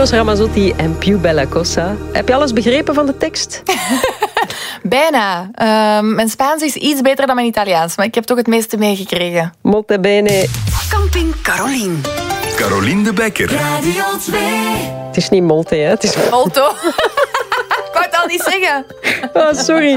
Eros Ramazzotti en Più Bella Cosa. Heb je alles begrepen van de tekst? Bijna. Mijn Spaans is iets beter dan mijn Italiaans, maar ik heb toch het meeste meegekregen. Molto bene. Camping Carolien. Carolien de Bekker. Radio 2. Het is niet Molte, hè? Het is... Molto. Ik wou het al niet zeggen. Oh, sorry.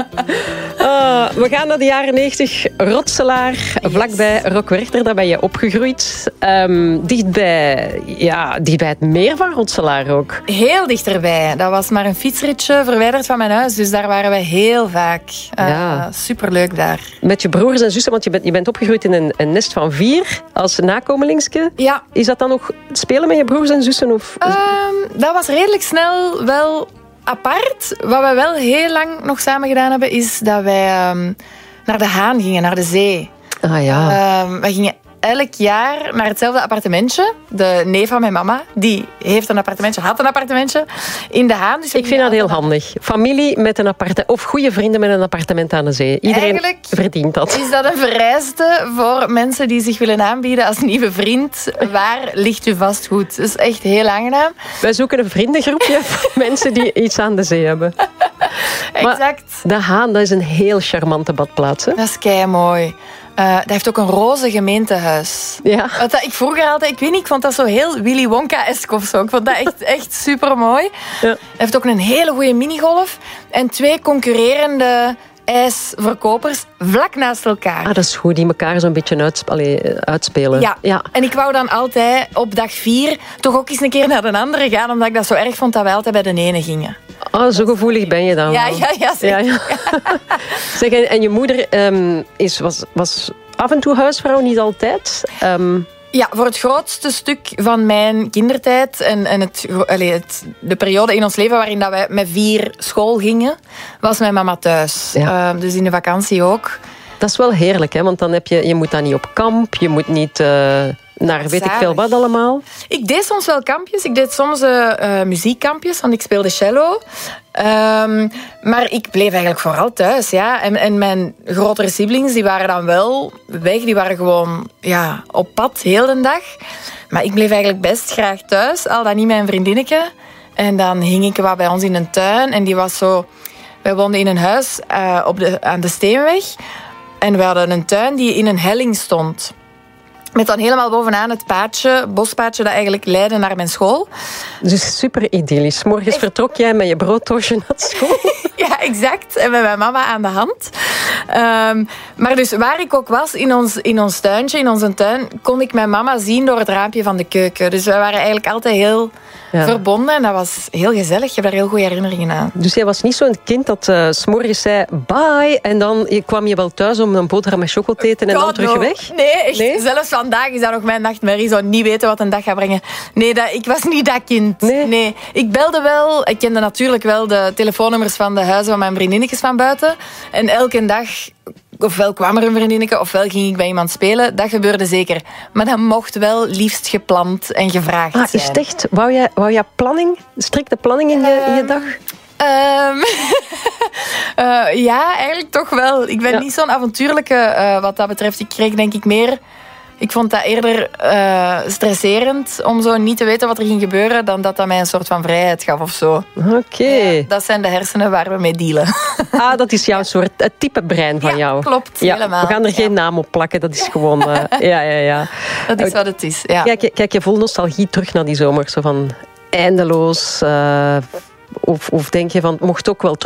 We gaan naar de jaren 90. Rotselaar, vlakbij Rockwerchter. Daar ben je opgegroeid. Dichtbij het meer van Rotselaar ook. Heel dichterbij. Dat was maar een fietsritje verwijderd van mijn huis. Dus daar waren wij heel vaak. Superleuk daar. Met je broers en zussen, want je bent opgegroeid in een nest van 4 als nakomelingske. Ja. Is dat dan nog spelen met je broers en zussen? Of... Dat was redelijk snel wel apart. Wat we wel heel lang nog samen gedaan hebben, is dat wij naar de Haan gingen, naar de zee. Ah ja. Wij gingen elk jaar naar hetzelfde appartementje. De neef van mijn mama, die had een appartementje in de Haan. Dus ik vind dat heel handig. Familie met een appartement, of goede vrienden met een appartement aan de zee. Iedereen eigenlijk verdient dat. Is dat een vereiste voor mensen die zich willen aanbieden als nieuwe vriend? Waar ligt uw vastgoed? Dat is echt heel aangenaam. Wij zoeken een vriendengroepje van mensen die iets aan de zee hebben. Exact. Maar de Haan, dat is een heel charmante badplaats. Hè? Dat is keimooi. Dat heeft ook een roze gemeentehuis. Ja. Ik vroeger altijd, ik weet niet, ik vond dat zo heel Willy Wonka-esk of zo. Ik vond dat echt super mooi. Ja. Hij heeft ook een hele goede minigolf en 2 concurrerende ijsverkopers vlak naast elkaar. Ah, dat is goed, die elkaar zo'n beetje uitspelen. Ja. En ik wou dan altijd op dag 4 toch ook eens een keer naar de andere gaan, omdat ik dat zo erg vond dat wij altijd bij de ene gingen. Oh, zo gevoelig ben je dan wel. Ja, zeker. Ja. Zeg, en je moeder was af en toe huisvrouw, niet altijd? Ja, voor het grootste stuk van mijn kindertijd en de periode in ons leven waarin dat wij met 4 school gingen, was mijn mama thuis. Ja. Dus in de vakantie ook. Dat is wel heerlijk, hè? Want dan je moet dan niet op kamp, je moet niet naar weet ik veel wat allemaal. Ik deed soms wel kampjes. Ik deed soms muziekkampjes, want ik speelde cello. Maar ik bleef eigenlijk vooral thuis. Ja. En mijn grotere siblings die waren dan wel weg. Die waren gewoon op pad heel de dag. Maar ik bleef eigenlijk best graag thuis. Al dan niet mijn vriendinnetje. En dan hing ik wat bij ons in een tuin. En die was zo... Wij woonden in een huis aan de Steenweg. En we hadden een tuin die in een helling stond. Met dan helemaal bovenaan het bospaadje dat eigenlijk leidde naar mijn school. Dus super idyllisch. Morgens vertrok jij met je brooddoosje naar school. Ja, exact. En met mijn mama aan de hand. Maar dus waar ik ook was, in ons tuintje, in onze tuin, kon ik mijn mama zien door het raampje van de keuken. Dus wij waren eigenlijk altijd heel verbonden. En dat was heel gezellig. Ik heb daar heel goede herinneringen aan. Dus jij was niet zo'n kind dat 's morgens zei bye en dan kwam je wel thuis om een boterham met chocolade te eten en dan terug weg? Nee, echt. Nee? Zelfs vandaag is dat nog mijn nachtmerrie. Zo niet weten wat een dag gaat brengen. Nee, ik was niet dat kind. Nee. Ik belde wel. Ik kende natuurlijk wel de telefoonnummers van de huizen van mijn vriendinnetjes van buiten. En elke dag... Ofwel kwam er een vriendinnetje, ofwel ging ik bij iemand spelen. Dat gebeurde zeker. Maar dat mocht wel liefst gepland en gevraagd zijn. Is het echt? Wou jij planning? Strikte planning in je dag? Ja, eigenlijk toch wel. Ik ben niet zo'n avontuurlijke wat dat betreft. Ik kreeg denk ik meer... Ik vond dat eerder stresserend om zo niet te weten wat er ging gebeuren dan dat mij een soort van vrijheid gaf of zo. Oké. Ja, dat zijn de hersenen waar we mee dealen. Dat is jouw soort, het type brein van jou. Klopt, helemaal. We gaan er geen naam op plakken, dat is gewoon... ja. Dat is wat het is, ja. Kijk je vol nostalgie terug naar die zomer, zo van eindeloos... Of denk je van, mocht ook wel terug